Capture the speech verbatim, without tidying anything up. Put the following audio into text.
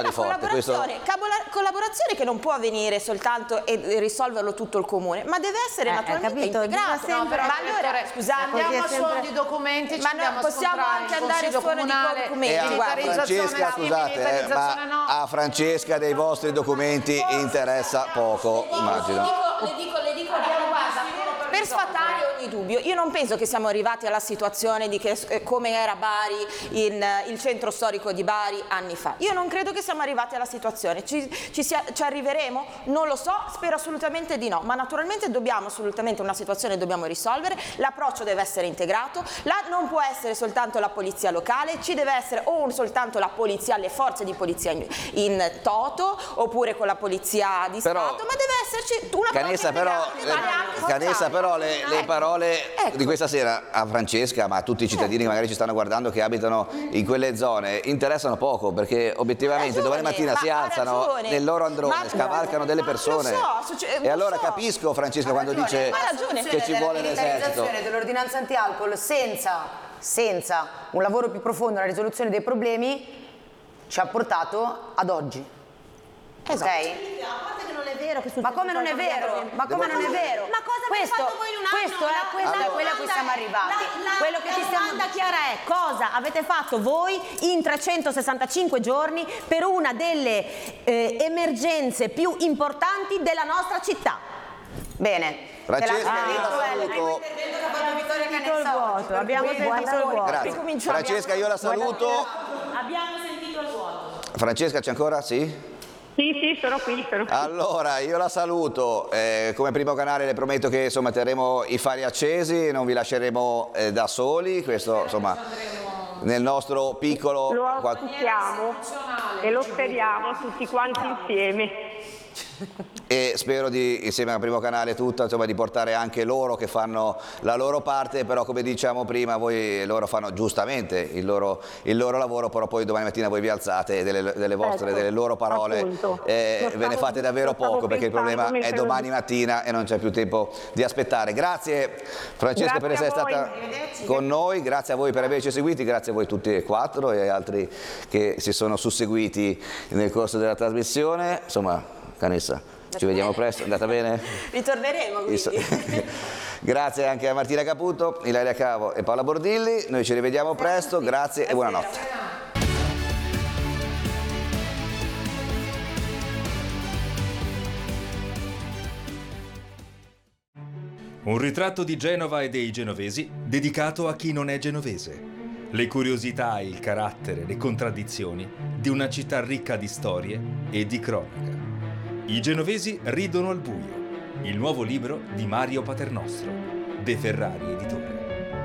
di forte. Collaborazione, Questo... collaborazione che non può avvenire soltanto e risolverlo tutto il comune, ma deve essere eh, naturalmente integrato. No, però, ma allora, scusate, andiamo a suono di documenti, ma no, possiamo anche andare a suono di documenti. E a Francesca, scusate, eh, ma no. a Francesca dei vostri documenti interessa poco, immagino. Le dico, le dico, guarda, per sfatare ogni dubbio, io non penso che siamo arrivati alla situazione di che, eh, come era Bari, in, il centro storico di Bari anni fa. Io non credo che siamo arrivati alla situazione. Ci, ci, sia, ci arriveremo? Non lo so, spero assolutamente di no, ma naturalmente dobbiamo assolutamente una situazione dobbiamo risolvere, l'approccio deve essere integrato, la, non può essere soltanto la polizia locale, ci deve essere o soltanto la polizia, le forze di polizia in, in toto, oppure con la polizia di però, Stato, ma deve esserci una Canessa però, le, Canessa però le, le parole ecco. di questa sera a Francesca, ma a tutti i cittadini ecco. che magari ci stanno guardando, che abitano in quelle zone, interessano poco, perché obiettivamente ragione, domani mattina si alzano nel loro androne, ma, scavalcano delle persone. So, e allora so. capisco Francesca quando ragione, dice che ci vuole l'esercito. La dell'ordinanza anti-alcol senza, senza un lavoro più profondo nella risoluzione dei problemi ci ha portato ad oggi. Esatto. Okay? A parte che non è vero che sul ma come non è vero? Ma come non è vero? Ma cosa questo, avete fatto voi in un anno? Questo è, questo la, è quello a cui siamo arrivati. La, la, quello che la ti stiamo... domanda chiara è: cosa avete fatto voi in trecentosessantacinque giorni per una delle eh, emergenze più importanti della nostra città? Bene. Francesca, io la saluto. Abbiamo sentito il vuoto. Grazie. Francesca, io la saluto. Abbiamo sentito il vuoto. Francesca, c'è ancora? Sì? Sì, sì, sono qui, sono qui. Allora, io la saluto, eh, come primo canale le prometto che insomma terremo i fari accesi, non vi lasceremo eh, da soli, questo insomma nel nostro piccolo... Lo auspichiamo e lo speriamo tutti quanti insieme. E spero di, insieme al primo canale tutta, insomma, di portare anche loro che fanno la loro parte, però come diciamo prima, voi loro fanno giustamente il loro, il loro lavoro, però poi domani mattina voi vi alzate e delle, delle vostre, ecco, delle loro parole eh, stavo, ve ne fate davvero poco, perché il problema è domani mattina e non c'è più tempo di aspettare. Grazie Francesca grazie per essere stata con noi, grazie a voi per averci seguiti, grazie a voi tutti e quattro e altri che si sono susseguiti nel corso della trasmissione, insomma. Canessa, ci vediamo presto, è andata bene? Ritorneremo quindi. Grazie anche a Martina Caputo, Ilaria Cavo e Paola Bordilli, noi ci rivediamo presto, grazie e buonanotte. Un ritratto di Genova e dei genovesi dedicato a chi non è genovese. Le curiosità, il carattere, le contraddizioni di una città ricca di storie e di cronaca. I genovesi ridono al buio, il nuovo libro di Mario Paternostro, De Ferrari Editore.